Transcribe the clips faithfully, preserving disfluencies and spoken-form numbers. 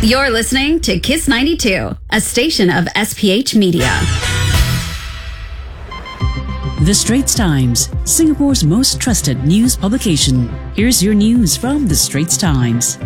You're listening to Kiss ninety-two, a station of S P H Media. The Straits Times, Singapore's most trusted news publication. Here's your news from The Straits Times.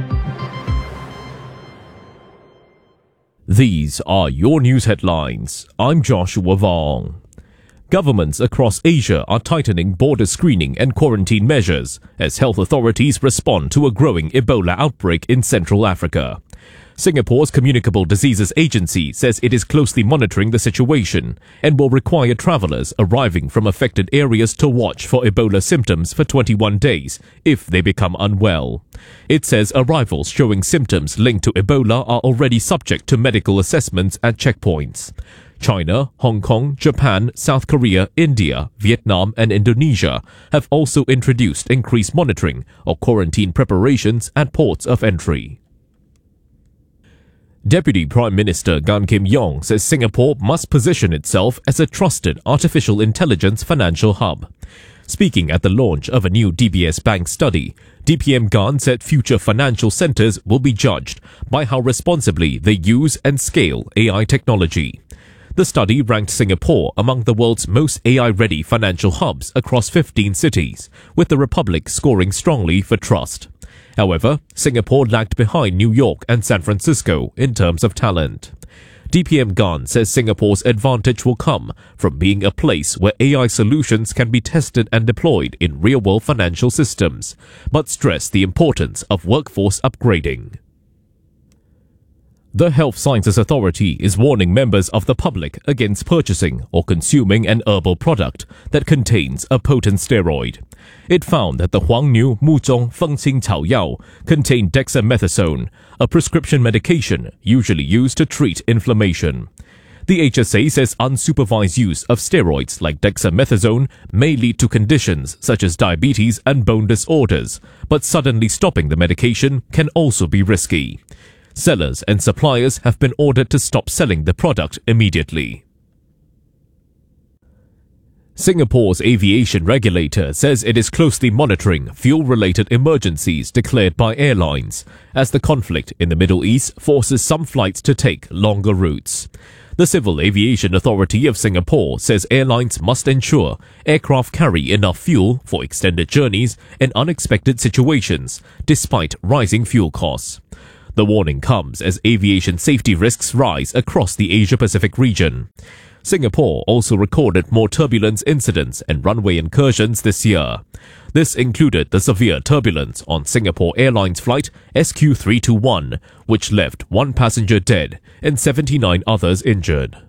These are your news headlines. I'm Joshua Vong. Governments across Asia are tightening border screening and quarantine measures as health authorities respond to a growing Ebola outbreak in Central Africa. Singapore's Communicable Diseases Agency says it is closely monitoring the situation and will require travellers arriving from affected areas to watch for Ebola symptoms for twenty-one days if they become unwell. It says arrivals showing symptoms linked to Ebola are already subject to medical assessments at checkpoints. China, Hong Kong, Japan, South Korea, India, Vietnam and Indonesia have also introduced increased monitoring or quarantine preparations at ports of entry. Deputy Prime Minister Gan Kim Yong says Singapore must position itself as a trusted artificial intelligence financial hub. Speaking at the launch of a new D B S Bank study, D P M Gan said future financial centres will be judged by how responsibly they use and scale A I technology. The study ranked Singapore among the world's most A I-ready financial hubs across fifteen cities, with the Republic scoring strongly for trust. However, Singapore lagged behind New York and San Francisco in terms of talent. D P M Gan says Singapore's advantage will come from being a place where A I solutions can be tested and deployed in real-world financial systems, but stressed the importance of workforce upgrading. The Health Sciences Authority is warning members of the public against purchasing or consuming an herbal product that contains a potent steroid. It found that the Huangniu Muzhong Fengqing Cao Yao contained dexamethasone, a prescription medication usually used to treat inflammation. The H S A says unsupervised use of steroids like dexamethasone may lead to conditions such as diabetes and bone disorders, but suddenly stopping the medication can also be risky. Sellers and suppliers have been ordered to stop selling the product immediately. Singapore's aviation regulator says it is closely monitoring fuel-related emergencies declared by airlines, as the conflict in the Middle East forces some flights to take longer routes. The Civil Aviation Authority of Singapore says airlines must ensure aircraft carry enough fuel for extended journeys and unexpected situations, despite rising fuel costs. The warning comes as aviation safety risks rise across the Asia-Pacific region. Singapore also recorded more turbulence incidents and runway incursions this year. This included the severe turbulence on Singapore Airlines flight S Q three two one, which left one passenger dead and seventy-nine others injured.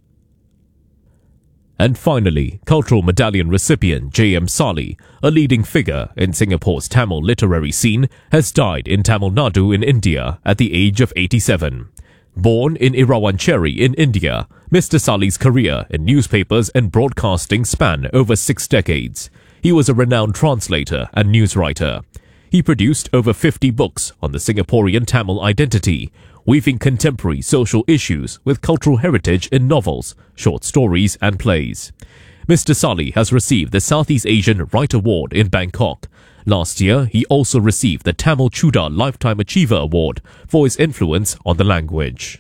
And finally, Cultural Medallion recipient J M Sali, a leading figure in Singapore's Tamil literary scene, has died in Tamil Nadu in India at the age of eighty-seven. Born in Irawancherry in India, Mister Sali's career in newspapers and broadcasting span over six decades. He was a renowned translator and news writer. He produced over fifty books on the Singaporean Tamil identity, weaving contemporary social issues with cultural heritage in novels, short stories and plays. Mister Sali has received the Southeast Asian Write Award in Bangkok. Last year, he also received the Tamil Chuda Lifetime Achiever Award for his influence on the language.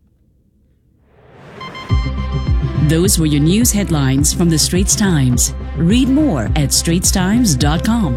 Those were your news headlines from The Straits Times. Read more at straits times dot com.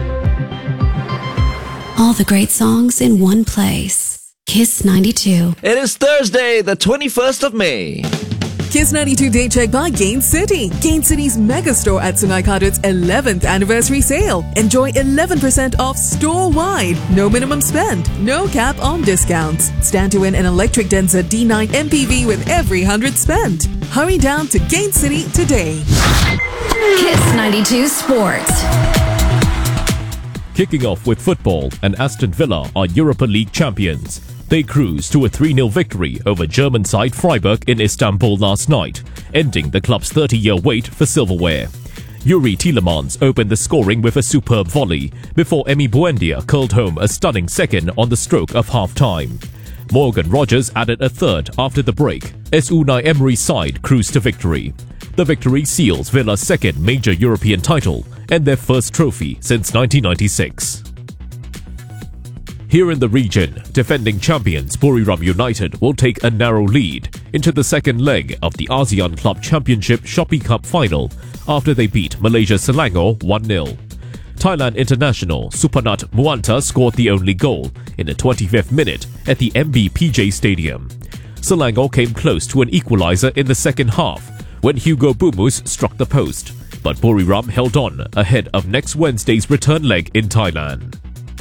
All the great songs in one place. Kiss ninety-two. It is Thursday, the twenty-first of May. Kiss ninety-two Day Check by Gain City. Gain City's mega store at Sungai Kadut's eleventh anniversary sale. Enjoy eleven percent off store-wide. No minimum spend. No cap on discounts. Stand to win an electric Denza D nine M P V with every one hundred spent. Hurry down to Gain City today. Kiss ninety-two Sports. Kicking off with football, and Aston Villa are Europa League champions. They cruised to a three nil victory over German side Freiburg in Istanbul last night, ending the club's thirty-year wait for silverware. Yuri Tielemans opened the scoring with a superb volley, before Emi Buendia curled home a stunning second on the stroke of half-time. Morgan Rogers added a third after the break, as Unai Emery's side cruised to victory. The victory seals Villa's second major European title and their first trophy since nineteen ninety-six. Here in the region, defending champions Buriram United will take a narrow lead into the second leg of the ASEAN Club Championship Shopee Cup final after they beat Malaysia Selangor one nil. Thailand international Supanat Muanta scored the only goal in the twenty-fifth minute at the M B P J Stadium. Selangor came close to an equaliser in the second half when Hugo Bumus struck the post, but Buriram held on ahead of next Wednesday's return leg in Thailand.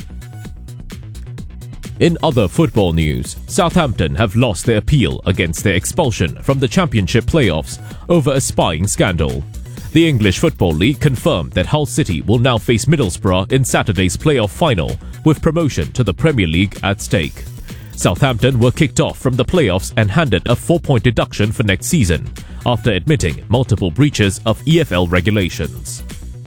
In other football news, Southampton have lost their appeal against their expulsion from the Championship playoffs over a spying scandal. The English Football League confirmed that Hull City will now face Middlesbrough in Saturday's playoff final, with promotion to the Premier League at stake. Southampton were kicked off from the playoffs and handed a four-point deduction for next season, after admitting multiple breaches of E F L regulations.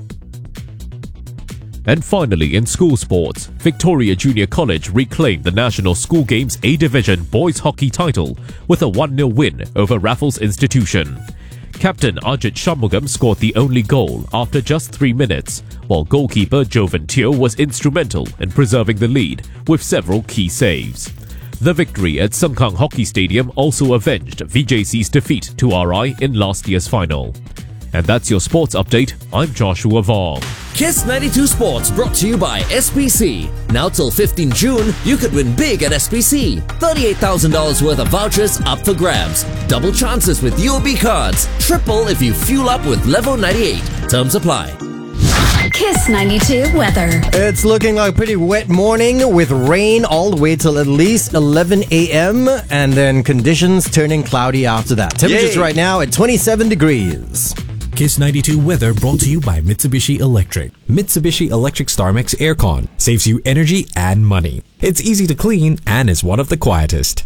And finally, in school sports, Victoria Junior College reclaimed the National School Games A Division boys hockey title with a one nil win over Raffles Institution. Captain Ajit Shanmugam scored the only goal after just three minutes, while goalkeeper Jovan Teo was instrumental in preserving the lead with several key saves. The victory at Sengkang Hockey Stadium also avenged V J C's defeat to R I in last year's final. And that's your sports update. I'm Joshua Vaughn. Kiss ninety-two Sports brought to you by S P C. Now till fifteenth of June, you could win big at S P C. thirty-eight thousand dollars worth of vouchers up for grabs. Double chances with U O B cards. Triple if you fuel up with Level ninety-eight. Terms apply. Kiss ninety-two weather. It's looking like a pretty wet morning with rain all the way till at least eleven a.m. and then conditions turning cloudy after that. Temperatures Yay. right now at twenty-seven degrees. Kiss ninety-two weather brought to you by Mitsubishi Electric. Mitsubishi Electric StarMax Aircon saves you energy and money. It's easy to clean and is one of the quietest.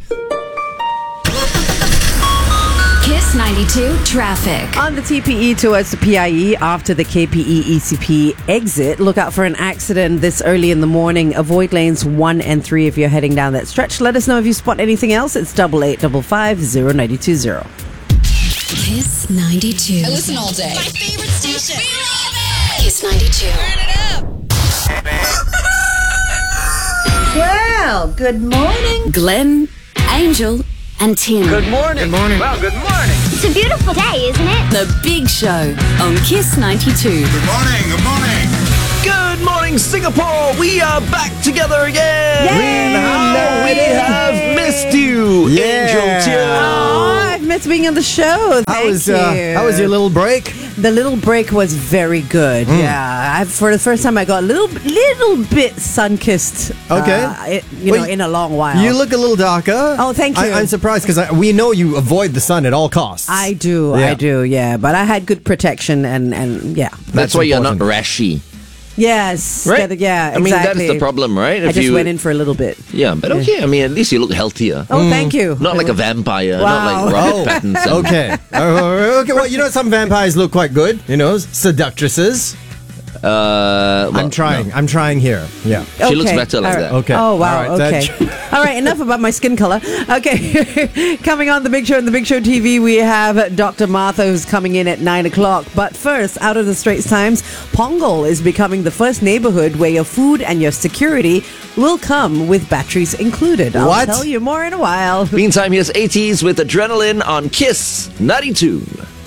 Kiss ninety-two traffic. On the T P E towards the P I E after the K P E E C P exit, look out for an accident this early in the morning. Avoid lanes one and three if you're heading down that stretch. Let us know if you spot anything else. It's double eight double five zero ninety two zero. Kiss ninety-two. I listen all day. My favorite station. We love it. Kiss ninety-two. Turn it up. Well, good morning. Glenn, Angel, and Tim. Good morning. Good morning. Well, good morning. It's a beautiful day, isn't it? The Big Show on Kiss ninety-two. Good morning, good morning. Good morning, Singapore. We are back together again. Yay! How we have missed you, Yeah. Angel Teo. Oh, I've missed being on the show. Thank How was you. uh, how was your little break? The little break was very good. Yeah, I, for the first time, I got a little, little bit sun kissed. Okay. uh, it- you Well, know, in a long while. You look a little darker. Oh, thank you. I, I'm surprised because we know you avoid the sun at all costs. I do, Yeah. I do, yeah. But I had good protection, and and yeah, That's, That's why you're not important. rashy, yes, right? yeah, yeah, I mean, exactly. that's the problem, right? I If just you, went in for a little bit. Yeah, but okay. I mean, at least you look healthier. Oh, thank you. Not like a vampire. Wow. Not like Robert Oh, Pattinson. okay. Uh, okay. Well, you know, some vampires look quite good. You know, seductresses. Uh, well, I'm trying. no. I'm trying here. Yeah. She looks Okay, better like all right. that. Okay. Oh, wow. All right, Okay. that- All right. Enough about my skin color. Okay. Coming on The Big Show and The Big Show T V, we have Doctor Martha, who's coming in at nine o'clock. But first, out of the Straits Times, Pongal is becoming the first neighborhood where your food and your security will come with batteries included. I'll What? tell you more in a while. Meantime, here's eighties with Adrenaline on Kiss ninety-two.